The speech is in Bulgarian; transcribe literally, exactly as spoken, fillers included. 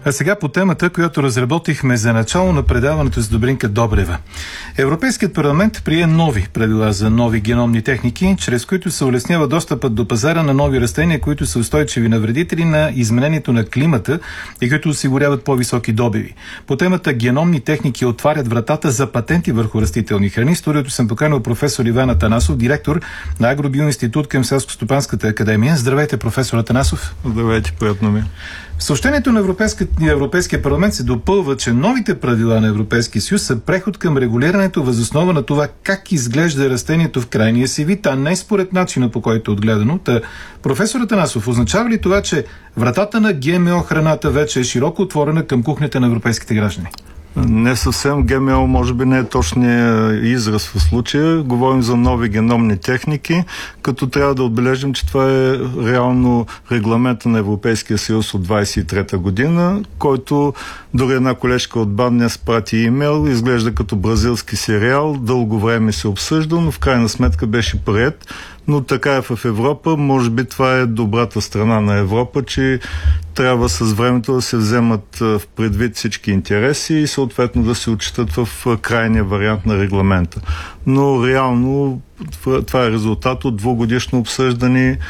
А сега по темата, която разработихме за начало на предаването с Добринка Добрева. Европейският парламент прие нови правила за нови геномни техники, чрез които се улеснява достъпът до пазара на нови растения, които са устойчиви на вредители на изменението на климата и които осигуряват по-високи добиви. По темата геномни техники отварят вратата за патенти върху растителни храни. В студиото съм поканил професор Иван Атанасов, директор на Агробиоинститут към Селскостопанската академия. Здравейте, професор Атанасов. Здравейте, приятно ми. В съобщението на Европейския парламент се допълва, че новите правила на Европейския съюз са преход към регулирането въз основа на това как изглежда растението в крайния си вид, а не според начина, по който е отгледано. Та, професор Атанасов, означава ли това, че вратата на ГМО храната вече е широко отворена към кухнята на европейските граждани? Не съвсем. ГМО може би не е точният израз в случая. Говорим за нови геномни техники, като трябва да отбележим, че това е реално регламента на Европейския съюз от двадесет и трета година, който дори една колежка от БАН днес прати имейл, изглежда като бразилски сериал, дълго време се обсъжда, но в крайна сметка беше приет. Но така е в Европа. Може би това е добрата страна на Европа, че трябва с времето да се вземат в предвид всички интереси и съответно да се отчитат в крайния вариант на регламента. Но реално това е резултат от двугодишно обсъждане